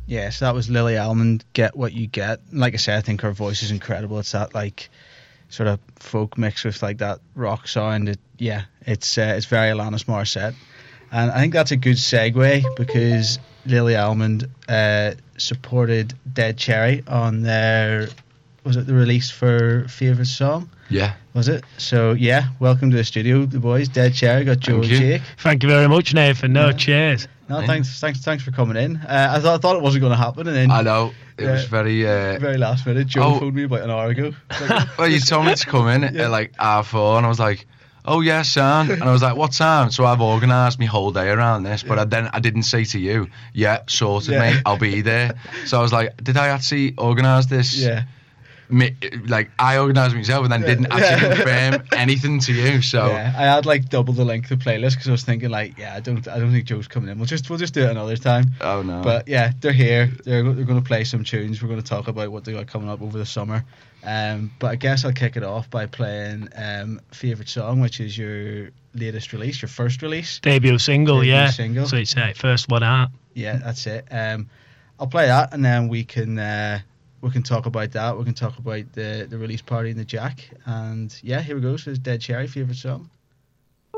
Yeah, so that was Lily Almond, Get What You Get. Like I said, I think her voice is incredible. It's that like sort of folk mixed with like that rock sound. It's very Alanis Morissette. And I think that's a good segue because Lily Almond supported Dead Cherry on their, was it the release for Favourite Song? Yeah. Was it? So, yeah, welcome to the studio, the boys. Dead Cherry, got Joe and Jake. Thank you very much, Nathan. Cheers. No, thanks for coming in. I thought it wasn't going to happen, and then I know it was very last minute. Joe phoned me about an hour ago. Well, you told me to come in at like 4:30, and I was like, "Oh yeah, son," and I was like, "What time?" So I've organised my whole day around this, but I didn't say to you, "Yeah, sorted, mate. I'll be there." So I was like, "Did I actually organise this?" Yeah. Like I organised myself and then didn't actually confirm anything to you. So yeah, I had like double the length of playlist because I was thinking like, I don't think Joe's coming in. We'll just do it another time. Oh no. But yeah, they're here. They're going to play some tunes. We're going to talk about what they got coming up over the summer. But I guess I'll kick it off by playing Favourite Song, which is your latest release, your first release, debut single. Single. So it's first one out. Yeah, that's it. I'll play that, and then we can talk about that. We can talk about the release party in the Jack. And yeah, here we go. So it's Dead Cherry, Favourite Song.